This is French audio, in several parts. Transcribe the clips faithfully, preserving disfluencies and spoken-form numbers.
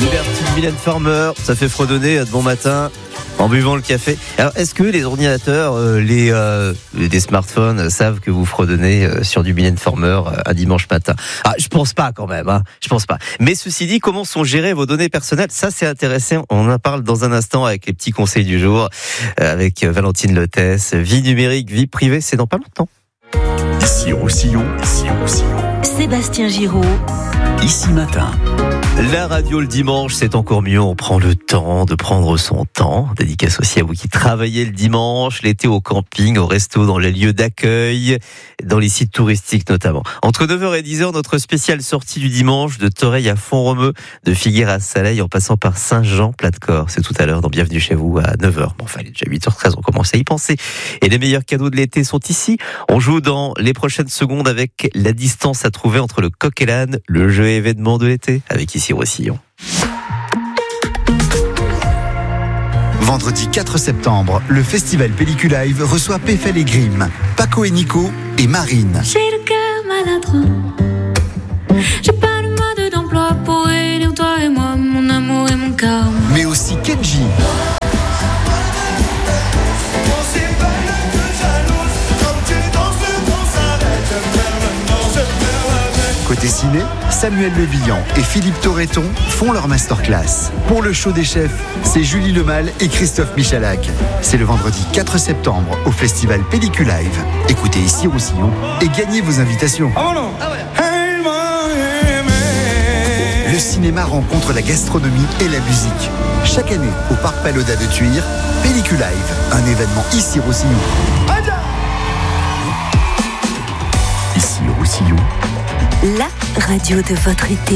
Liberty de Mylène Farmer, ça fait fredonner de bon matin en buvant le café. Alors, est-ce que les ordinateurs, euh, les, euh, les smartphones savent que vous fredonnez euh, sur du Mylène Farmer euh, un dimanche matin? Ah, je pense pas quand même, hein. Je pense pas. Mais ceci dit, comment sont gérées vos données personnelles? Ça, c'est intéressant. On en parle dans un instant avec les petits conseils du jour, euh, avec Valentine Lotès. Vie numérique, vie privée, c'est dans pas longtemps. Ici Roussillon, ici Roussillon. Sébastien Giraud. Ici Matin. La radio le dimanche, c'est encore mieux. On prend le temps de prendre son temps. Dédicace aussi à vous qui travaillez le dimanche, l'été au camping, au resto, dans les lieux d'accueil, dans les sites touristiques notamment. Entre neuf heures et dix heures, notre spéciale sortie du dimanche de Toreil à Font-Romeu, de Figueres à Saleil, en passant par Saint-Jean-Plat-de-Corps. C'est tout à l'heure dans Bienvenue chez vous à neuf heures. Bon, enfin, il est déjà huit heures treize, on commence à y penser. Et les meilleurs cadeaux de l'été sont ici. On joue dans les prochaines secondes avec la distance à trouver entre le coq et l'âne, le jeu événement de l'été, avec ici Roussillon. Vendredi quatre septembre, le festival Pellicule Live reçoit Péfel et Grimm, Paco et Nico et Marine. J'ai le cœur maladroit. J'ai pas le mode d'emploi pour élire toi et moi, mon amour et mon karma. Mais aussi Kenji. Côté ciné, Samuel Le Bihan et Philippe Torreton font leur masterclass. Pour le show des chefs, c'est Julie Lemal et Christophe Michalak. C'est le vendredi quatre septembre au festival Pellicule Live. Écoutez ici Roussillon et gagnez vos invitations. Ah bon, ah ouais. Le cinéma rencontre la gastronomie et la musique. Chaque année, au Parc Pagoda de Tuire, Pellicule Live, un événement ici Roussillon. Ici Roussillon. La radio de votre été.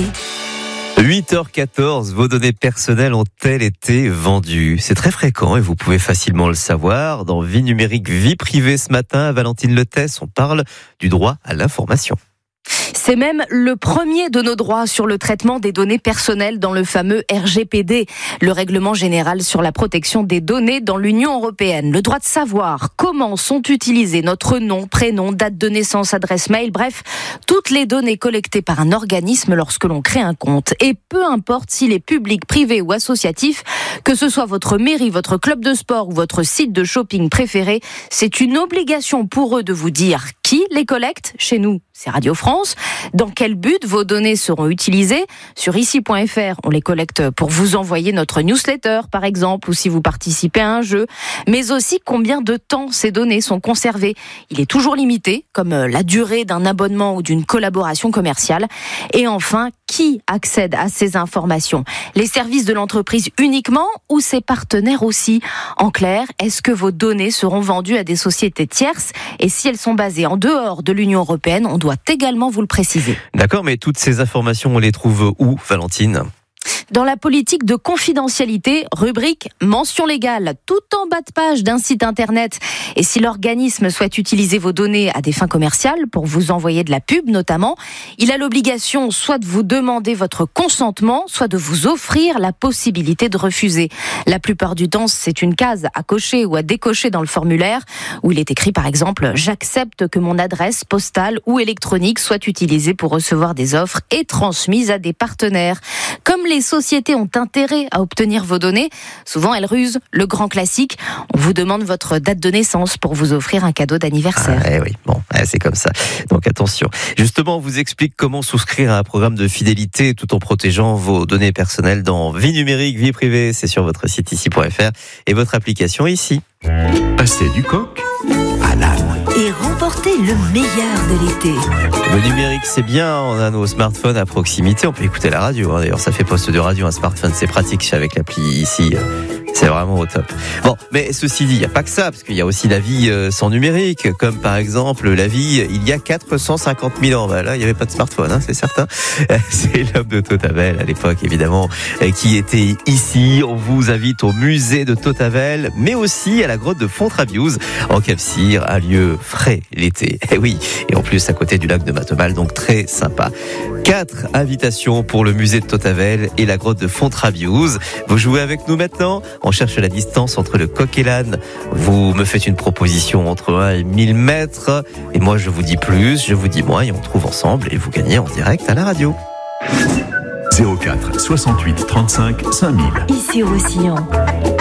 huit heures quatorze, vos données personnelles ont-elles été vendues? C'est très fréquent et vous pouvez facilement le savoir. Dans Vie numérique, vie privée ce matin, à Valentine Lotès, on parle du droit à l'information. C'est même le premier de nos droits sur le traitement des données personnelles dans le fameux R G P D, le règlement général sur la protection des données dans l'Union européenne. Le droit de savoir comment sont utilisés notre nom, prénom, date de naissance, adresse mail, bref, toutes les données collectées par un organisme lorsque l'on crée un compte. Et peu importe s'il est public, privé ou associatif, que ce soit votre mairie, votre club de sport ou votre site de shopping préféré, c'est une obligation pour eux de vous dire qui les collecte. Chez nous, c'est Radio France. Dans quel but vos données seront utilisées? Sur ici point f r, on les collecte pour vous envoyer notre newsletter, par exemple, ou si vous participez à un jeu. Mais aussi combien de temps ces données sont conservées. Il est toujours limité, comme la durée d'un abonnement ou d'une collaboration commerciale. Et enfin, qui accède à ces informations? Les services de l'entreprise uniquement ou ses partenaires aussi? En clair, est-ce que vos données seront vendues à des sociétés tierces? Et si elles sont basées en dehors de l'Union européenne, on doit également vous le préciser. D'accord, mais toutes ces informations, on les trouve où, Valentine ? Dans la politique de confidentialité, rubrique mention légale, tout en bas de page d'un site internet. Et si l'organisme souhaite utiliser vos données à des fins commerciales, pour vous envoyer de la pub notamment, il a l'obligation soit de vous demander votre consentement, soit de vous offrir la possibilité de refuser. La plupart du temps, c'est une case à cocher ou à décocher dans le formulaire, où il est écrit par exemple « J'accepte que mon adresse postale ou électronique soit utilisée pour recevoir des offres et transmise à des partenaires ». Comme les sociétés ont intérêt à obtenir vos données, souvent elles rusent. Le grand classique, on vous demande votre date de naissance pour vous offrir un cadeau d'anniversaire. Ah, eh oui, bon, c'est comme ça. Donc attention. Justement, on vous explique comment souscrire à un programme de fidélité tout en protégeant vos données personnelles dans Vie numérique, vie privée. C'est sur votre site ici point f r et votre application ici. Passer du coq à l'âne. Et remporter le meilleur de l'été. Le numérique, c'est bien. On a nos smartphones à proximité. On peut écouter la radio. Hein. D'ailleurs, ça fait poste de radio. Un smartphone, c'est pratique avec l'appli ici. C'est vraiment au top. Bon, mais ceci dit, il n'y a pas que ça, parce qu'il y a aussi la vie sans numérique, comme par exemple la vie il y a quatre cent cinquante mille ans. Ben là, il n'y avait pas de smartphone, hein, c'est certain. C'est l'homme de Tautavel, à l'époque, évidemment, qui était ici. On vous invite au musée de Tautavel, mais aussi à la grotte de Fontrabiouze, en Cap-Cyr, un lieu frais l'été. Et oui, et en plus, à côté du lac de Mathemal, donc très sympa. Quatre invitations pour le musée de Tautavel et la grotte de Fontrabiouze. Vous jouez avec nous maintenant. On cherche la distance entre le coq et l'âne. Vous me faites une proposition entre un et mille mètres. Et moi, je vous dis plus, je vous dis moins. Et on trouve ensemble et vous gagnez en direct à la radio. zéro quatre soixante-huit trente-cinq cinq mille. Ici Roussillon.